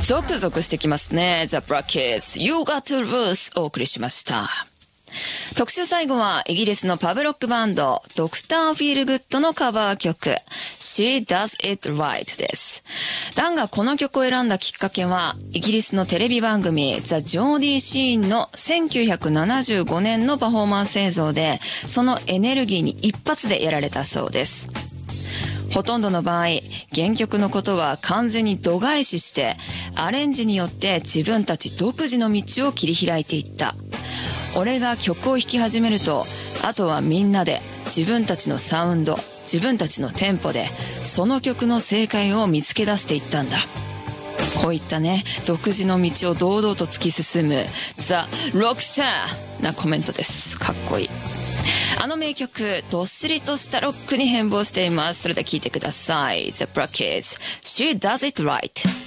ゾクゾクしてきますね。The Brackets You Got to Lose お送りしました。特集最後はイギリスのパブロックバンドドクターフィールグッドのカバー曲 She Does It Right です。ダンがこの曲を選んだきっかけはイギリスのテレビ番組 The Geordie Sheen の1975年のパフォーマンス映像でそのエネルギーに一発でやられたそうです。ほとんどの場合原曲のことは完全に度外視してアレンジによって自分たち独自の道を切り開いていった。俺が曲を弾き始めるとあとはみんなで自分たちのサウンド自分たちのテンポでその曲の正解を見つけ出していったんだ。こういったね独自の道を堂々と突き進むザ・ロックスターなコメントです。かっこいい。あの名曲どっしりとしたロックに変貌しています。それでは聴いてください。 The Brackets She Does It Right。